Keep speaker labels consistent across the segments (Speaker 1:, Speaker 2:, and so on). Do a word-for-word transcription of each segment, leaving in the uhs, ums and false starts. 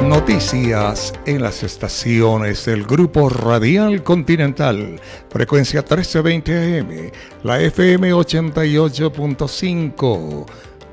Speaker 1: Noticias en las estaciones del Grupo Radial Continental, frecuencia trece veinte A M, la F M ochenta y ocho punto cinco.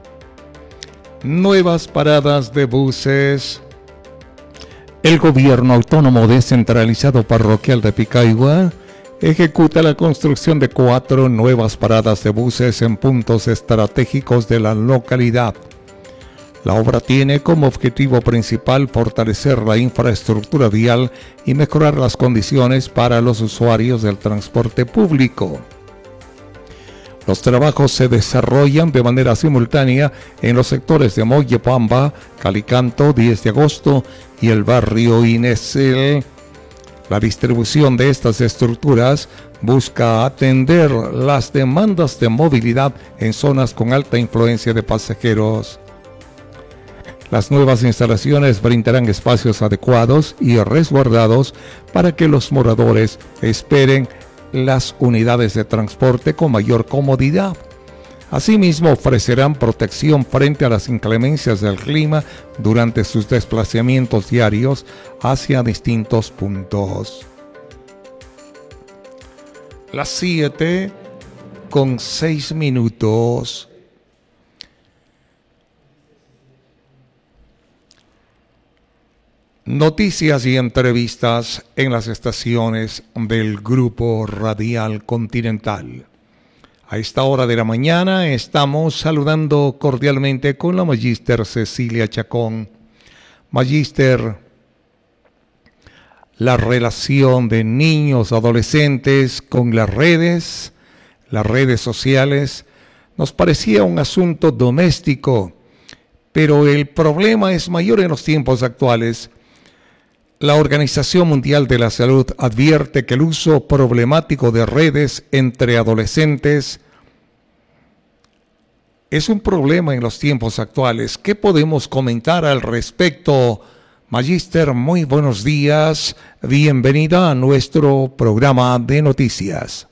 Speaker 1: Nuevas paradas de buses. El Gobierno Autónomo Descentralizado Parroquial de Picahua ejecuta la construcción de cuatro nuevas paradas de buses en puntos estratégicos de la localidad. La obra tiene como objetivo principal fortalecer la infraestructura vial y mejorar las condiciones para los usuarios del transporte público. Los trabajos se desarrollan de manera simultánea en los sectores de Moyopamba, Calicanto, diez de agosto y el barrio Inesel. La distribución de estas estructuras busca atender las demandas de movilidad en zonas con alta influencia de pasajeros. Las nuevas instalaciones brindarán espacios adecuados y resguardados para que los moradores esperen las unidades de transporte con mayor comodidad. Asimismo, ofrecerán protección frente a las inclemencias del clima durante sus desplazamientos diarios hacia distintos puntos. Las siete con seis minutos. Noticias y entrevistas en las estaciones del Grupo Radial Continental. A esta hora de la mañana estamos saludando cordialmente con la Magíster Cecilia Chacón. Magíster, la relación de niños, adolescentes con las redes, las redes sociales, nos parecía un asunto doméstico, pero el problema es mayor en los tiempos actuales. La Organización Mundial de la Salud advierte que el uso problemático de redes entre adolescentes es un problema en los tiempos actuales. ¿Qué podemos comentar al respecto? Magíster, muy buenos días. Bienvenida a nuestro programa de noticias.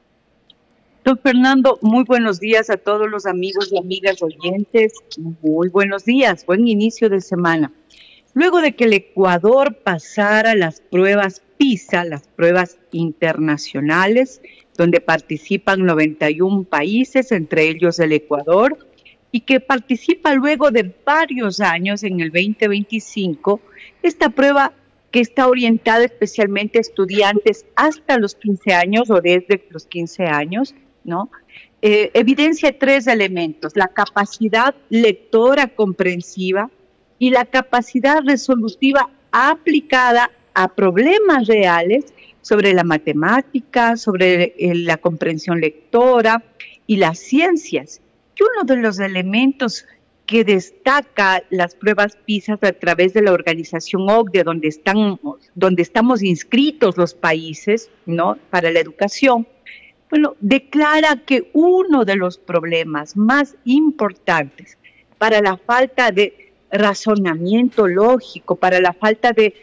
Speaker 2: Don Fernando, muy buenos días a todos los amigos y amigas oyentes. Muy buenos días, buen inicio de semana. Luego de que el Ecuador pasara las pruebas PISA, las pruebas internacionales, donde participan noventa y un países, entre ellos el Ecuador, y que participa luego de varios años en el veinte veinticinco, esta prueba que está orientada especialmente a estudiantes hasta los quince años o desde los quince años, ¿no? Eh, evidencia tres elementos: la capacidad lectora comprensiva y la capacidad resolutiva aplicada a problemas reales sobre la matemática, sobre la comprensión lectora y las ciencias. Y uno de los elementos que destaca las pruebas PISA a través de la organización O C D E, donde, están, donde estamos inscritos los países, ¿no?, para la educación, bueno, declara que uno de los problemas más importantes para la falta de razonamiento lógico, para la falta de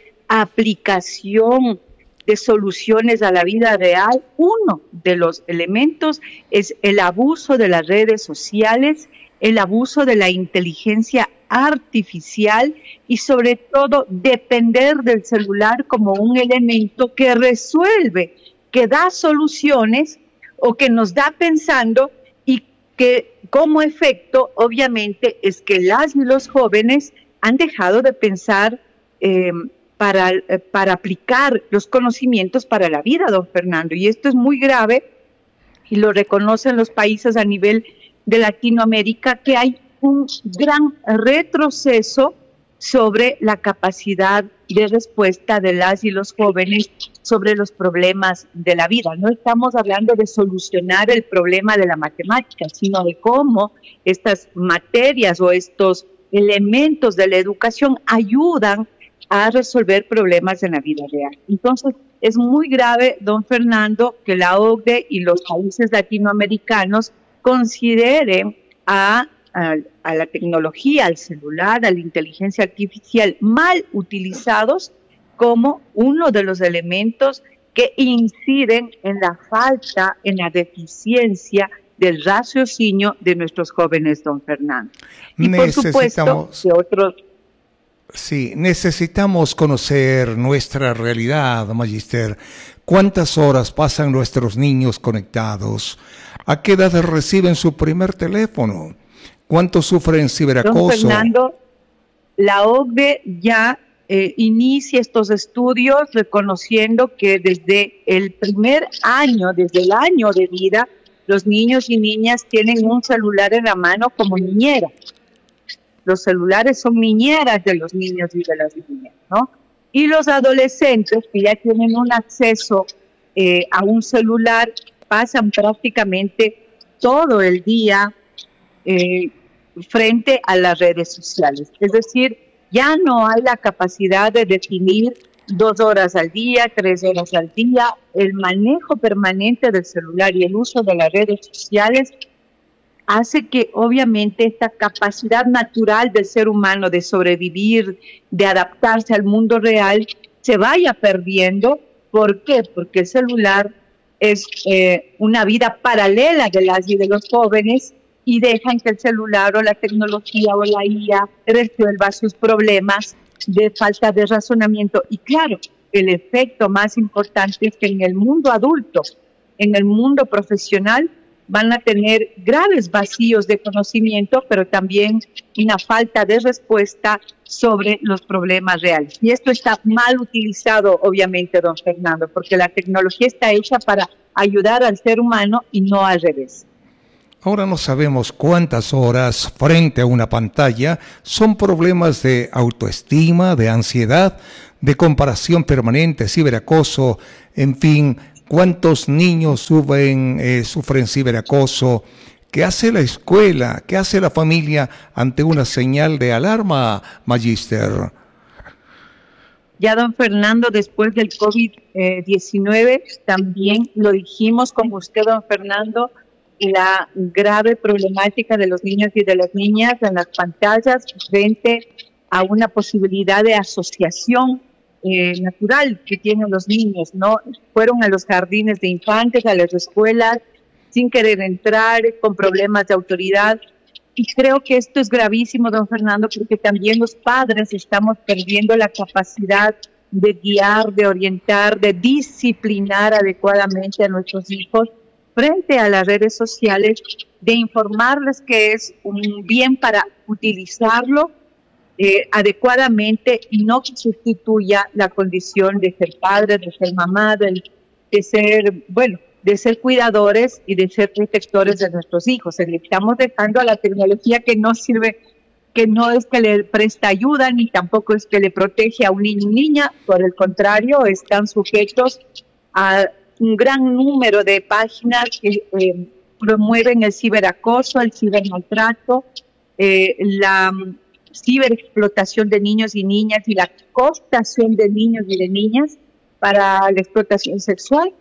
Speaker 2: aplicación de soluciones a la vida real, uno de los elementos es el abuso de las redes sociales, el abuso de la inteligencia artificial y sobre todo depender del celular como un elemento que resuelve, que da soluciones o que nos da pensando, y que como efecto obviamente es que las y los jóvenes han dejado de pensar eh, para, eh, para aplicar los conocimientos para la vida, don Fernando, y esto es muy grave y lo reconocen los países a nivel de Latinoamérica, que hay un gran retroceso sobre la capacidad de respuesta de las y los jóvenes sobre los problemas de la vida. No estamos hablando de solucionar el problema de la matemática, sino de cómo estas materias o estos elementos de la educación ayudan a resolver problemas en la vida real. Entonces, es muy grave, don Fernando, que la O C D E y los países latinoamericanos consideren a A, a la tecnología, al celular, a la inteligencia artificial mal utilizados como uno de los elementos que inciden en la falta, en la deficiencia del raciocinio de nuestros jóvenes, don Fernando. Y por supuesto que otros...
Speaker 1: Sí, necesitamos conocer nuestra realidad, Magister. ¿Cuántas horas pasan nuestros niños conectados? ¿A qué edad reciben su primer teléfono? ¿Cuánto sufren ciberacoso?
Speaker 2: Don Fernando, la O C D E ya eh, inicia estos estudios reconociendo que desde el primer año, desde el año de vida, los niños y niñas tienen un celular en la mano como niñera. Los celulares son niñeras de los niños y de las niñas, ¿no? Y los adolescentes que ya tienen un acceso eh, a un celular pasan prácticamente todo el día eh, frente a las redes sociales. Es decir, ya no hay la capacidad de definir dos horas al día, tres horas al día. El manejo permanente del celular y el uso de las redes sociales hace que obviamente esta capacidad natural del ser humano de sobrevivir, de adaptarse al mundo real, se vaya perdiendo. ¿Por qué? Porque el celular es eh, una vida paralela de las y de los jóvenes y dejan que el celular o la tecnología o la I A resuelva sus problemas de falta de razonamiento. Y claro, el efecto más importante es que en el mundo adulto, en el mundo profesional, van a tener graves vacíos de conocimiento, pero también una falta de respuesta sobre los problemas reales. Y esto está mal utilizado, obviamente, don Fernando, porque la tecnología está hecha para ayudar al ser humano y no al revés.
Speaker 1: Ahora no sabemos cuántas horas frente a una pantalla son problemas de autoestima, de ansiedad, de comparación permanente, ciberacoso, en fin. ¿Cuántos niños sufren, eh, sufren ciberacoso? ¿Qué hace la escuela? ¿Qué hace la familia ante una señal de alarma, Magister?
Speaker 2: Ya, don Fernando, después del COVID diecinueve, también lo dijimos como usted, don Fernando, la grave problemática de los niños y de las niñas en las pantallas frente a una posibilidad de asociación Eh, natural que tienen los niños, ¿no? Fueron a los jardines de infantes, a las escuelas, sin querer entrar, con problemas de autoridad. Y creo que esto es gravísimo, don Fernando, porque también los padres estamos perdiendo la capacidad de guiar, de orientar, de disciplinar adecuadamente a nuestros hijos frente a las redes sociales, de informarles que es un bien para utilizarlo Eh, adecuadamente y no que sustituya la condición de ser padre, de ser mamá, de, de ser, bueno, de ser cuidadores y de ser protectores de nuestros hijos. Le estamos dejando a la tecnología que no sirve, que no es que le presta ayuda, ni tampoco es que le protege a un niño y niña, por el contrario, están sujetos a un gran número de páginas que eh, promueven el ciberacoso, el cibermaltrato, eh, la ciberexplotación de niños y niñas y la cooptación de niños y de niñas para la explotación sexual,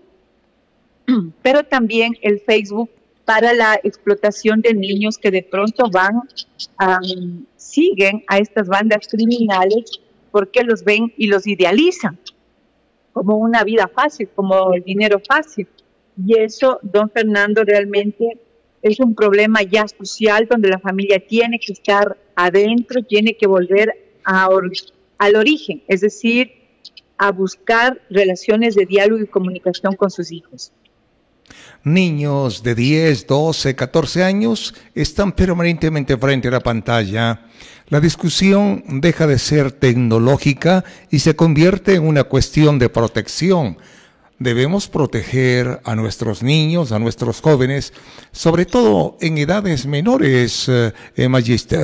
Speaker 2: pero también el Facebook para la explotación de niños que de pronto van, um, siguen a estas bandas criminales porque los ven y los idealizan como una vida fácil, como el dinero fácil. Y eso, don Fernando, realmente es un problema ya social donde la familia tiene que estar adentro, tiene que volver a or al origen, es decir, a buscar relaciones de diálogo y comunicación con sus hijos.
Speaker 1: Niños de diez, doce, catorce años están permanentemente frente a la pantalla. La discusión deja de ser tecnológica y se convierte en una cuestión de protección. Debemos proteger a nuestros niños, a nuestros jóvenes, sobre todo en edades menores, eh, Magister.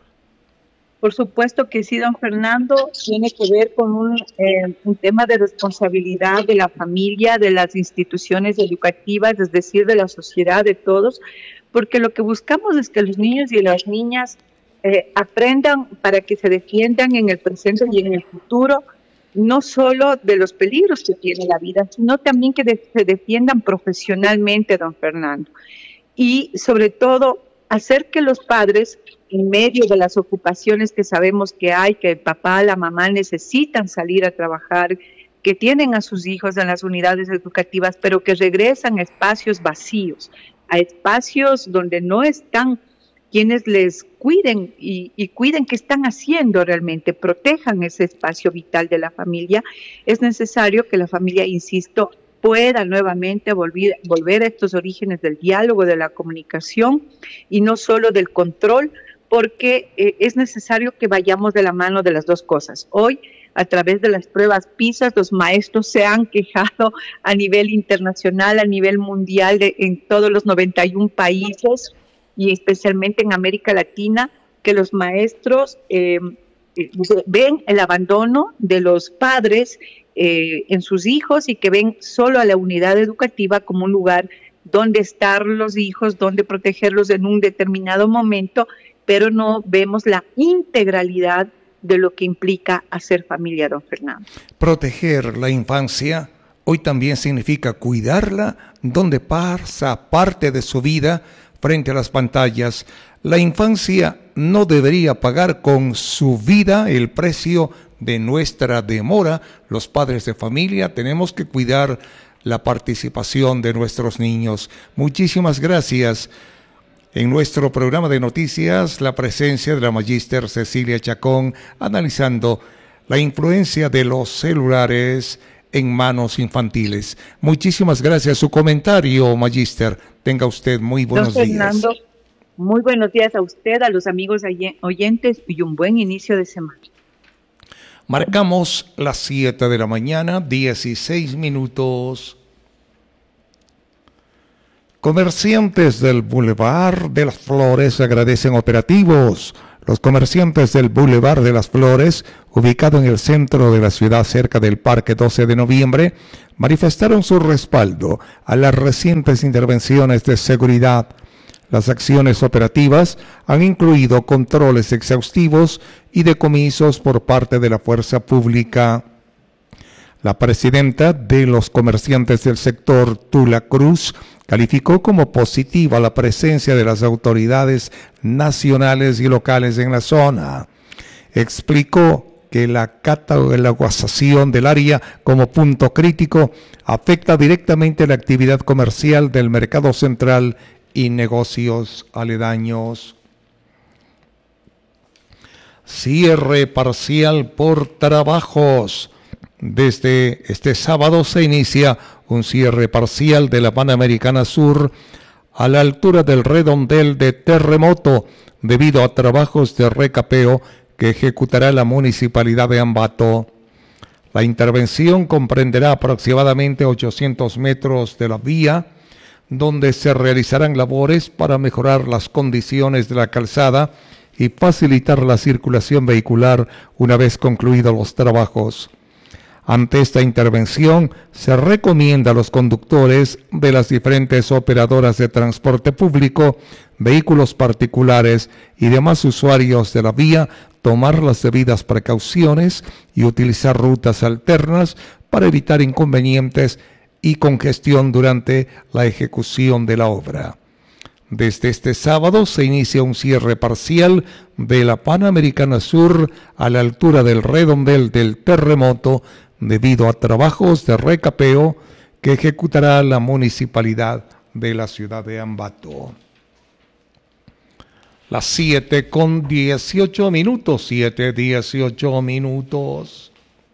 Speaker 2: Por supuesto que sí, don Fernando, tiene que ver con un, eh, un tema de responsabilidad de la familia, de las instituciones educativas, es decir, de la sociedad, de todos, porque lo que buscamos es que los niños y las niñas eh, aprendan para que se defiendan en el presente y en el futuro, no solo de los peligros que tiene la vida, sino también que de, se defiendan profesionalmente, don Fernando. Y sobre todo, hacer que los padres, en medio de las ocupaciones que sabemos que hay, que el papá, la mamá necesitan salir a trabajar, que tienen a sus hijos en las unidades educativas, pero que regresan a espacios vacíos, a espacios donde no están quienes les cuiden y, y cuiden qué están haciendo realmente, protejan ese espacio vital de la familia. Es necesario que la familia, insisto, pueda nuevamente volver, volver a estos orígenes del diálogo, de la comunicación y no solo del control, porque eh, es necesario que vayamos de la mano de las dos cosas. Hoy, a través de las pruebas PISA, los maestros se han quejado a nivel internacional, a nivel mundial, de, en todos los noventa y un países, y especialmente en América Latina, que los maestros eh, ven el abandono de los padres eh, en sus hijos y que ven solo a la unidad educativa como un lugar donde estar los hijos, donde protegerlos en un determinado momento, pero no vemos la integralidad de lo que implica hacer familia, don Fernando.
Speaker 1: Proteger la infancia hoy también significa cuidarla donde pasa parte de su vida frente a las pantallas. La infancia no debería pagar con su vida el precio de nuestra demora. Los padres de familia tenemos que cuidar la participación de nuestros niños. Muchísimas gracias. En nuestro programa de noticias, la presencia de la magíster Cecilia Chacón, analizando la influencia de los celulares en manos infantiles. Muchísimas gracias. Su comentario, magíster. Tenga usted muy buenos
Speaker 2: Don Fernando,
Speaker 1: días.
Speaker 2: Muy buenos días a usted, a los amigos oyentes y un buen inicio de semana.
Speaker 1: Marcamos las siete de la mañana, dieciséis minutos. Comerciantes del Boulevard de las Flores agradecen operativos. Los comerciantes del Boulevard de las Flores, ubicado en el centro de la ciudad cerca del Parque doce de noviembre, manifestaron su respaldo a las recientes intervenciones de seguridad. Las acciones operativas han incluido controles exhaustivos y decomisos por parte de la fuerza pública. La presidenta de los comerciantes del sector, Tula Cruz, calificó como positiva la presencia de las autoridades nacionales y locales en la zona. Explicó que la catalogación del área como punto crítico afecta directamente la actividad comercial del mercado central y negocios aledaños. Cierre parcial por trabajos. Desde este sábado se inicia un cierre parcial de la Panamericana Sur a la altura del redondel de Terremoto debido a trabajos de recapeo que ejecutará la Municipalidad de Ambato. La intervención comprenderá aproximadamente ochocientos metros de la vía, donde se realizarán labores para mejorar las condiciones de la calzada y facilitar la circulación vehicular una vez concluidos los trabajos. Ante esta intervención, se recomienda a los conductores de las diferentes operadoras de transporte público, vehículos particulares y demás usuarios de la vía tomar las debidas precauciones y utilizar rutas alternas para evitar inconvenientes y congestión durante la ejecución de la obra. Desde este sábado se inicia un cierre parcial de la Panamericana Sur a la altura del redondel del Terremoto debido a trabajos de recapeo que ejecutará la Municipalidad de la ciudad de Ambato. Las siete con dieciocho minutos, siete dieciocho minutos.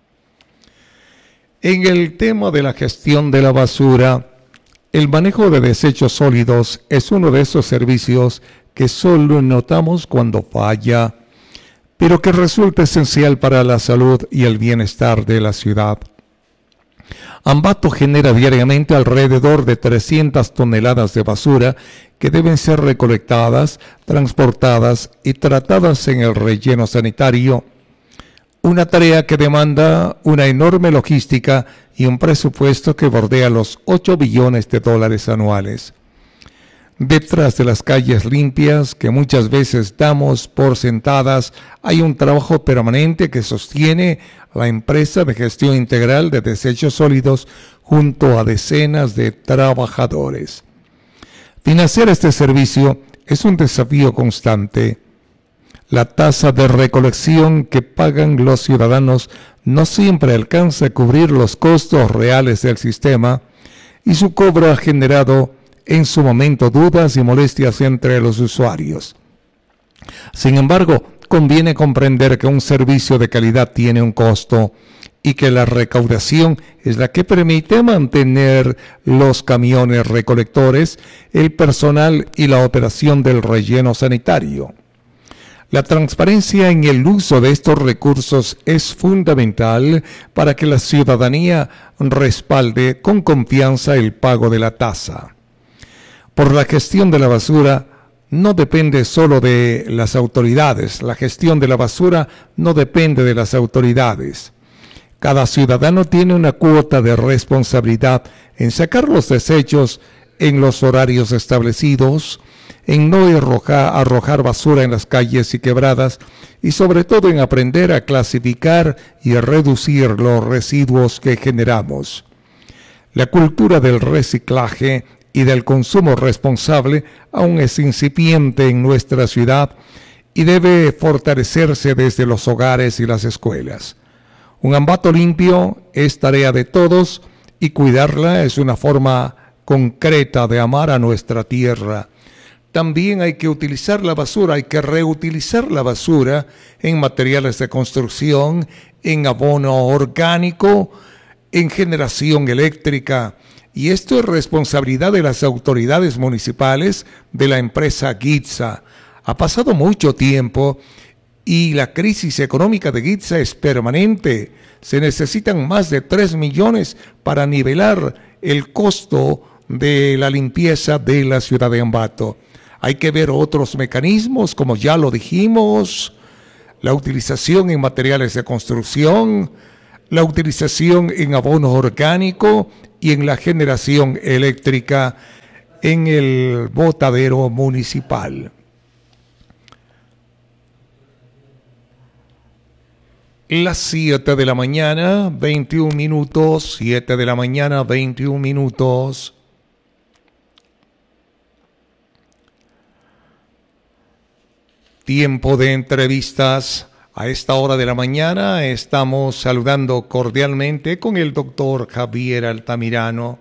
Speaker 1: En el tema de la gestión de la basura, el manejo de desechos sólidos es uno de esos servicios que solo notamos cuando falla, pero que resulta esencial para la salud y el bienestar de la ciudad. Ambato genera diariamente alrededor de trescientas toneladas de basura que deben ser recolectadas, transportadas y tratadas en el relleno sanitario. Una tarea que demanda una enorme logística y un presupuesto que bordea los ocho billones de dólares anuales. Detrás de las calles limpias, que muchas veces damos por sentadas, hay un trabajo permanente que sostiene la empresa de gestión integral de desechos sólidos junto a decenas de trabajadores. Financiar este servicio es un desafío constante. La tasa de recolección que pagan los ciudadanos no siempre alcanza a cubrir los costos reales del sistema y su cobro ha generado en su momento dudas y molestias entre los usuarios. Sin embargo, conviene comprender que un servicio de calidad tiene un costo y que la recaudación es la que permite mantener los camiones recolectores, el personal y la operación del relleno sanitario. La transparencia en el uso de estos recursos es fundamental para que la ciudadanía respalde con confianza el pago de la tasa. Por la gestión de la basura no depende solo de las autoridades, la gestión de la basura no depende de las autoridades. Cada ciudadano tiene una cuota de responsabilidad en sacar los desechos en los horarios establecidos, en no arrojar, arrojar basura en las calles y quebradas y sobre todo en aprender a clasificar y a reducir los residuos que generamos. La cultura del reciclaje y del consumo responsable aún es incipiente en nuestra ciudad y debe fortalecerse desde los hogares y las escuelas. Un Ambato limpio es tarea de todos y cuidarla es una forma concreta de amar a nuestra tierra. También hay que utilizar la basura, hay que reutilizar la basura en materiales de construcción, en abono orgánico, en generación eléctrica. Y esto es responsabilidad de las autoridades municipales, de la empresa Gitza. Ha pasado mucho tiempo y la crisis económica de Gitza es permanente. Se necesitan más de tres millones para nivelar el costo de la limpieza de la ciudad de Ambato. Hay que ver otros mecanismos, como ya lo dijimos, la utilización en materiales de construcción, la utilización en abono orgánico y en la generación eléctrica en el botadero municipal. Las siete de la mañana, veintiún minutos, siete de la mañana, veintiún minutos. Tiempo de entrevistas. A esta hora de la mañana estamos saludando cordialmente con el doctor Javier Altamirano.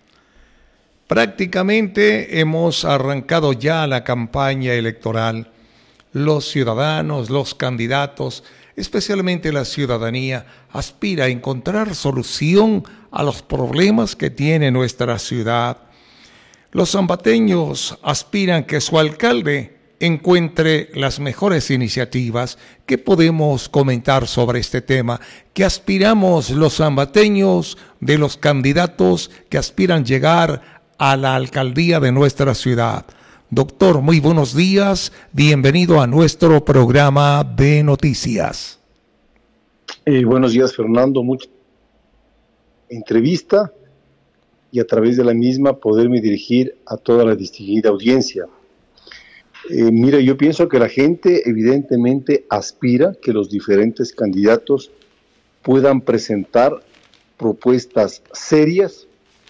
Speaker 1: Prácticamente hemos arrancado ya la campaña electoral. Los ciudadanos, los candidatos, especialmente la ciudadanía, aspira a encontrar solución a los problemas que tiene nuestra ciudad. Los ambateños aspiran que su alcalde encuentre las mejores iniciativas. ¿Qué podemos comentar sobre este tema? ¿Qué aspiramos los ambateños de los candidatos que aspiran llegar a la alcaldía de nuestra ciudad? Doctor, muy buenos días. Bienvenido a nuestro programa de noticias.
Speaker 3: Eh, buenos días, Fernando. Mucha entrevista y a través de la misma poderme dirigir a toda la distinguida audiencia. Eh, mira, yo pienso que la gente evidentemente aspira que los diferentes candidatos puedan presentar propuestas serias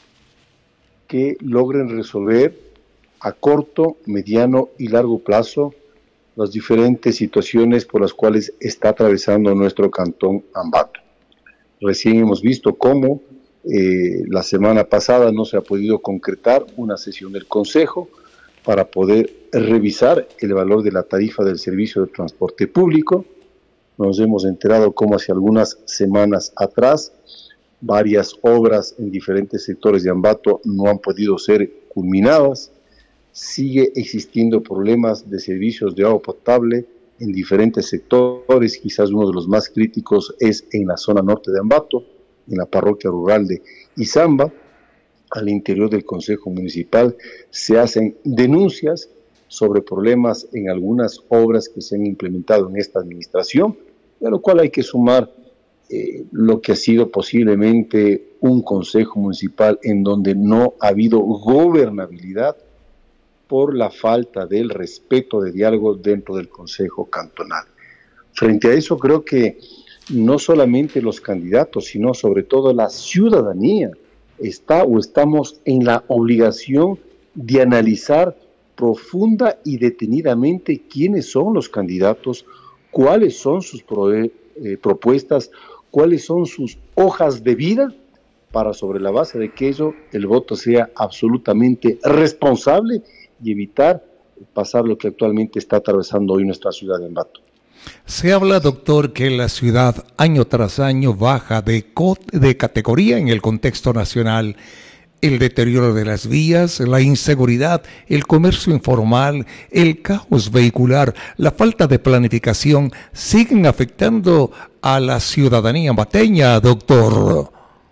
Speaker 3: que logren resolver a corto, mediano y largo plazo las diferentes situaciones por las cuales está atravesando nuestro cantón Ambato. Recién hemos visto cómo eh, la semana pasada no se ha podido concretar una sesión del Consejo para poder revisar el valor de la tarifa del servicio de transporte público. Nos hemos enterado cómo hace algunas semanas atrás varias obras en diferentes sectores de Ambato no han podido ser culminadas. Sigue existiendo problemas de servicios de agua potable en diferentes sectores. Quizás uno de los más críticos es en la zona norte de Ambato, en la parroquia rural de Izamba. Al interior del Consejo Municipal se hacen denuncias sobre problemas en algunas obras que se han implementado en esta administración, a lo cual hay que sumar eh, lo que ha sido posiblemente un Consejo Municipal en donde no ha habido gobernabilidad por la falta del respeto de diálogo dentro del Consejo Cantonal. Frente a eso, creo que no solamente los candidatos, sino sobre todo la ciudadanía está o estamos en la obligación de analizar profunda y detenidamente quiénes son los candidatos, cuáles son sus pro, eh, propuestas, cuáles son sus hojas de vida, para sobre la base de que eso el voto sea absolutamente responsable y evitar pasar lo que actualmente está atravesando hoy nuestra ciudad de Ambato.
Speaker 1: Se habla, doctor, que la ciudad año tras año baja de, co- de categoría en el contexto nacional. El deterioro de las vías, la inseguridad, el comercio informal, el caos vehicular, la falta de planificación siguen afectando a la ciudadanía ambateña, doctor.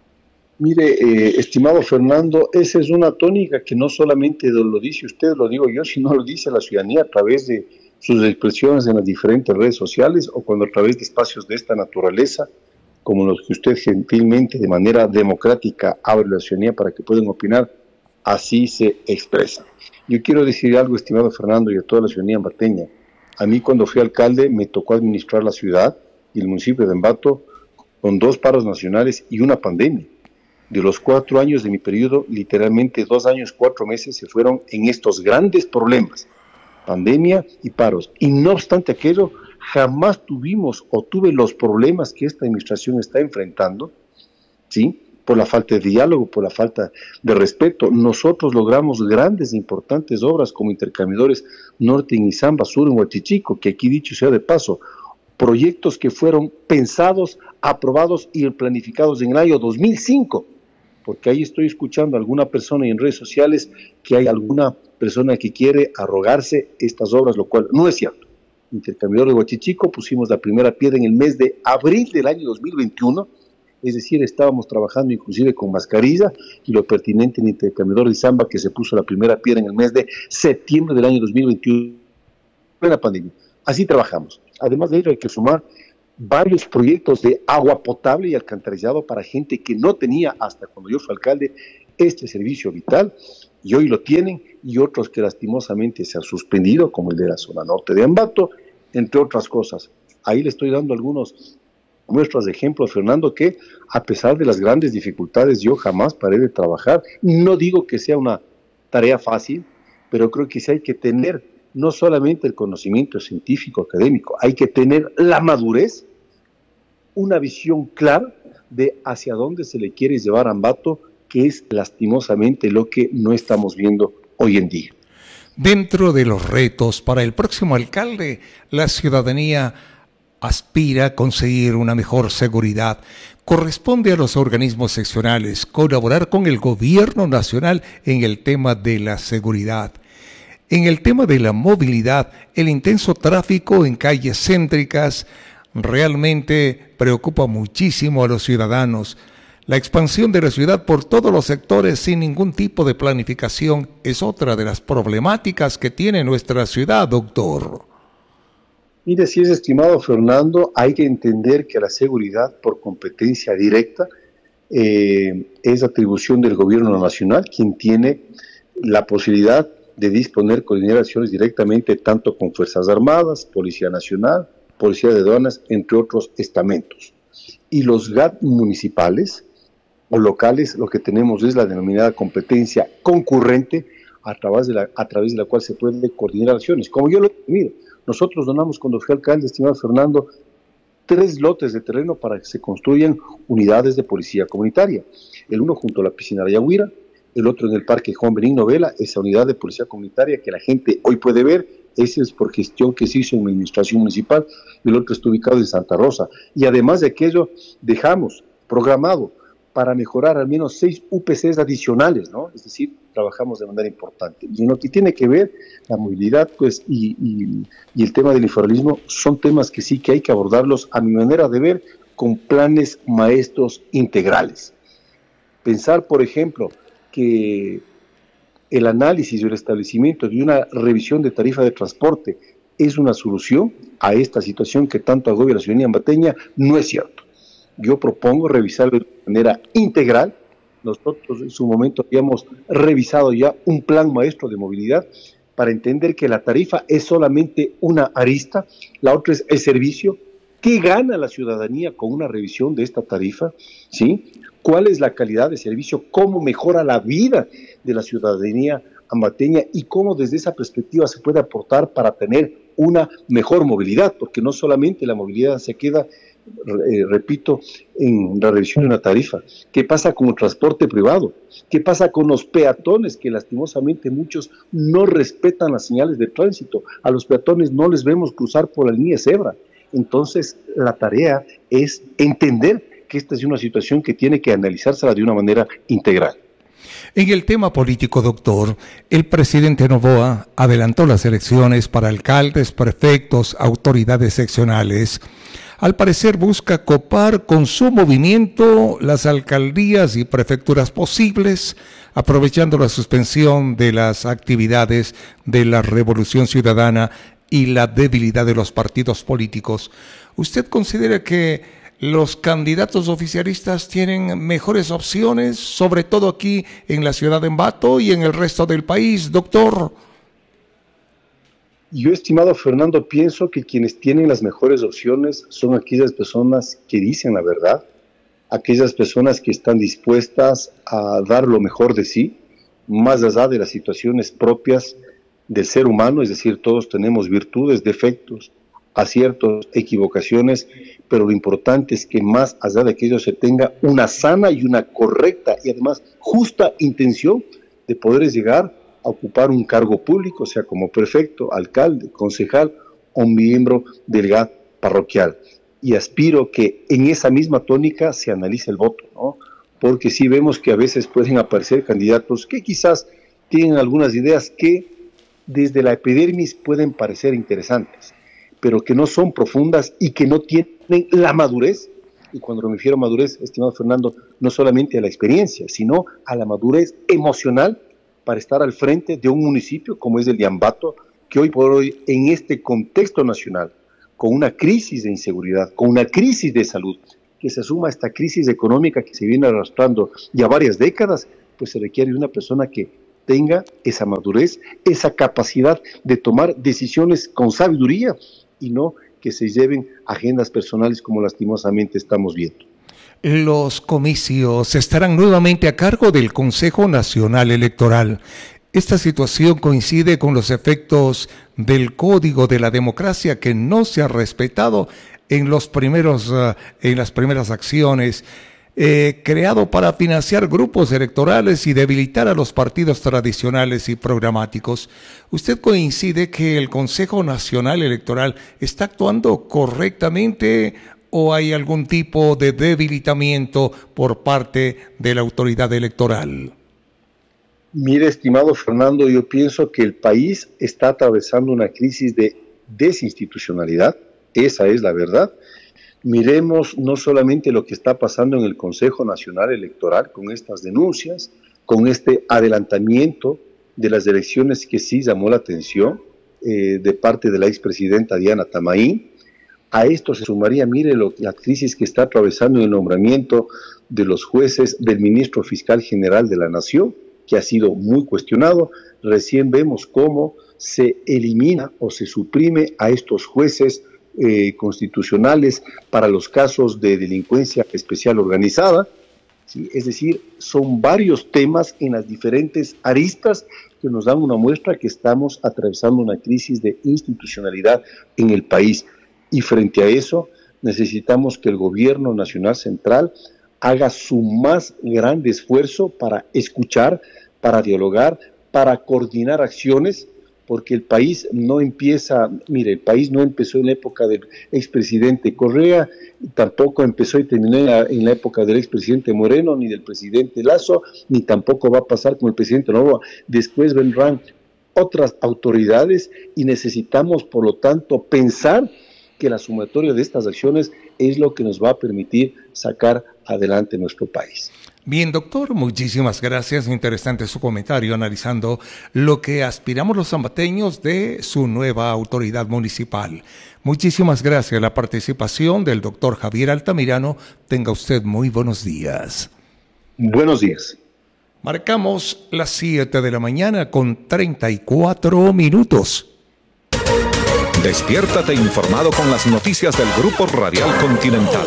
Speaker 3: Mire, eh, estimado Fernando, esa es una tónica que no solamente lo dice usted, lo digo yo, sino lo dice la ciudadanía a través de sus expresiones en las diferentes redes sociales o cuando a través de espacios de esta naturaleza, como los que usted gentilmente, de manera democrática, abre la ciudadanía para que puedan opinar, así se expresa. Yo quiero decir algo, estimado Fernando, y a toda la ciudadanía ambateña. A mí, cuando fui alcalde, me tocó administrar la ciudad y el municipio de Ambato con dos paros nacionales y una pandemia. De los cuatro años de mi periodo, literalmente dos años, cuatro meses se fueron en estos grandes problemas, pandemia y paros. Y no obstante aquello, jamás tuvimos o tuve los problemas que esta administración está enfrentando, ¿sí? Por la falta de diálogo, por la falta de respeto. Nosotros logramos grandes e importantes obras como intercambiadores Norte en Izamba, Sur en Huachichico, que aquí dicho sea de paso, proyectos que fueron pensados, aprobados y planificados en el año dos mil cinco, porque ahí estoy escuchando a alguna persona en redes sociales que hay alguna persona que quiere arrogarse estas obras, lo cual no es cierto. Intercambiador de Huachichico, pusimos la primera piedra en el mes de abril del año dos mil veintiuno, es decir, estábamos trabajando inclusive con mascarilla, y lo pertinente en Intercambiador de Izamba, que se puso la primera piedra en el mes de septiembre del año dos mil veintiuno, en la pandemia. Así trabajamos. Además de ello, hay que sumar varios proyectos de agua potable y alcantarillado para gente que no tenía, hasta cuando yo fui alcalde, este servicio vital, y hoy lo tienen, y otros que lastimosamente se han suspendido, como el de la zona norte de Ambato, entre otras cosas. Ahí le estoy dando algunos muestras de ejemplos, Fernando, que a pesar de las grandes dificultades, yo jamás paré de trabajar. No digo que sea una tarea fácil, pero creo que sí hay que tener no solamente el conocimiento científico, académico, hay que tener la madurez, una visión clara de hacia dónde se le quiere llevar a Ambato, que es lastimosamente lo que no estamos viendo hoy en día.
Speaker 1: Dentro de los retos para el próximo alcalde, la ciudadanía aspira a conseguir una mejor seguridad. Corresponde a los organismos seccionales colaborar con el gobierno nacional en el tema de la seguridad. En el tema de la movilidad, el intenso tráfico en calles céntricas realmente preocupa muchísimo a los ciudadanos. La expansión de la ciudad por todos los sectores sin ningún tipo de planificación es otra de las problemáticas que tiene nuestra ciudad, doctor.
Speaker 3: Mire, si es estimado Fernando, hay que entender que la seguridad por competencia directa eh, es atribución del gobierno nacional, quien tiene la posibilidad de disponer coordinaciones directamente tanto con Fuerzas Armadas, Policía Nacional, Policía de Aduanas, entre otros estamentos. Y los G A T municipales o locales, lo que tenemos es la denominada competencia concurrente, a través de la, a través de la cual se pueden coordinar acciones. Como yo lo he tenido, nosotros donamos cuando fui alcalde, estimado Fernando, tres lotes de terreno para que se construyan unidades de policía comunitaria. El uno junto a la piscina de Yaguira, el otro en el Parque Juan Benigno Vela, esa unidad de policía comunitaria que la gente hoy puede ver. Ese es por gestión que se hizo en la administración municipal, y el otro está ubicado en Santa Rosa. Y además de aquello, dejamos programado para mejorar al menos seis U P Cs adicionales, ¿no? Es decir, trabajamos de manera importante. Y en lo que tiene que ver la movilidad, pues, y, y, y el tema del informalismo, son temas que sí que hay que abordarlos, a mi manera de ver, con planes maestros integrales. Pensar, por ejemplo, que el análisis y el establecimiento de una revisión de tarifa de transporte es una solución a esta situación que tanto agobia a la ciudadanía ambateña, no es cierto. Yo propongo revisarlo de manera integral. Nosotros en su momento habíamos revisado ya un plan maestro de movilidad para entender que la tarifa es solamente una arista, la otra es el servicio. ¿Qué gana la ciudadanía con una revisión de esta tarifa? ¿Sí? ¿Cuál es la calidad de servicio? ¿Cómo mejora la vida de la ciudadanía ambateña? Y cómo desde esa perspectiva se puede aportar para tener una mejor movilidad, porque no solamente la movilidad se queda eh, repito, en la revisión de una tarifa? ¿Qué pasa con el transporte privado? ¿Qué pasa con los peatones, que lastimosamente muchos no respetan las señales de tránsito? A los peatones no les vemos cruzar por la línea cebra. Entonces, la tarea es entender que esta es una situación que tiene que analizársela de una manera integral.
Speaker 1: En el tema político, doctor, el presidente Noboa adelantó las elecciones para alcaldes, prefectos, autoridades seccionales. Al parecer busca copar con su movimiento las alcaldías y prefecturas posibles, aprovechando la suspensión de las actividades de la Revolución Ciudadana y la debilidad de los partidos políticos. ¿Usted considera que los candidatos oficialistas tienen mejores opciones, sobre todo aquí en la ciudad de Ambato y en el resto del país, doctor?
Speaker 3: Yo, estimado Fernando, pienso que quienes tienen las mejores opciones son aquellas personas que dicen la verdad, aquellas personas que están dispuestas a dar lo mejor de sí, más allá de las situaciones propias del ser humano, es decir, todos tenemos virtudes, defectos, aciertos, equivocaciones, pero lo importante es que más allá de aquello se tenga una sana y una correcta y además justa intención de poder llegar a ocupar un cargo público, sea como prefecto, alcalde, concejal o miembro del G A T parroquial. Y aspiro que en esa misma tónica se analice el voto, ¿no? Porque sí vemos que a veces pueden aparecer candidatos que quizás tienen algunas ideas que desde la epidermis pueden parecer interesantes, pero que no son profundas y que no tienen la madurez. Y cuando me refiero a madurez, estimado Fernando, no solamente a la experiencia, sino a la madurez emocional para estar al frente de un municipio como es el de Ambato, que hoy por hoy, en este contexto nacional, con una crisis de inseguridad, con una crisis de salud, que se suma a esta crisis económica que se viene arrastrando ya varias décadas, pues se requiere de una persona que tenga esa madurez, esa capacidad de tomar decisiones con sabiduría y no que se lleven agendas personales como lastimosamente estamos viendo.
Speaker 1: Los comicios estarán nuevamente a cargo del Consejo Nacional Electoral. Esta situación coincide con los efectos del Código de la Democracia que no se ha respetado en los primeros, uh, en las primeras acciones, eh, creado para financiar grupos electorales y debilitar a los partidos tradicionales y programáticos. ¿Usted coincide que el Consejo Nacional Electoral está actuando correctamente o hay algún tipo de debilitamiento por parte de la autoridad electoral?
Speaker 3: Mire, estimado Fernando, yo pienso que el país está atravesando una crisis de desinstitucionalidad, esa es la verdad. Miremos no solamente lo que está pasando en el Consejo Nacional Electoral con estas denuncias, con este adelantamiento de las elecciones que sí llamó la atención eh, de parte de la expresidenta Diana Tamaín. A esto se sumaría, mire, lo, la crisis que está atravesando el nombramiento de los jueces del ministro fiscal general de la Nación, que ha sido muy cuestionado. Recién vemos cómo se elimina o se suprime a estos jueces eh, constitucionales para los casos de delincuencia especial organizada, ¿sí? Es decir, son varios temas en las diferentes aristas que nos dan una muestra que estamos atravesando una crisis de institucionalidad en el país. Y frente a eso, necesitamos que el gobierno nacional central haga su más grande esfuerzo para escuchar, para dialogar, para coordinar acciones, porque el país no empieza, mire, el país no empezó en la época del expresidente Correa, tampoco empezó y terminó en la, en la época del expresidente Moreno, ni del presidente Lasso, ni tampoco va a pasar con el presidente Noboa. Después vendrán otras autoridades y necesitamos, por lo tanto, pensar que la sumatoria de estas acciones es lo que nos va a permitir sacar adelante nuestro país.
Speaker 1: Bien, doctor, muchísimas gracias. Interesante su comentario analizando lo que aspiramos los ambateños de su nueva autoridad municipal. Muchísimas gracias a la participación del doctor Javier Altamirano. Tenga usted muy buenos días.
Speaker 3: Buenos días.
Speaker 1: Marcamos las siete de la mañana con treinta y cuatro minutos.
Speaker 4: Despiértate informado con las noticias del Grupo Radial Continental.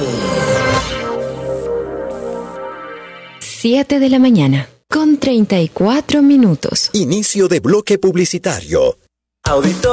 Speaker 5: siete de la mañana, con treinta y cuatro minutos.
Speaker 6: Inicio de bloque publicitario. Auditor.